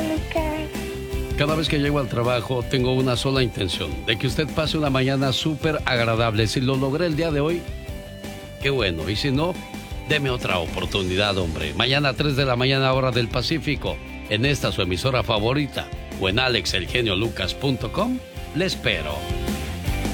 Lucas. Cada vez que llego al trabajo tengo una sola intención, de que usted pase una mañana súper agradable. Si lo logré el día de hoy, qué bueno. Y si no, deme otra oportunidad, hombre. Mañana a 3 de la mañana, hora del Pacífico, en esta su emisora favorita, o en alexelgeniolucas.com, le espero.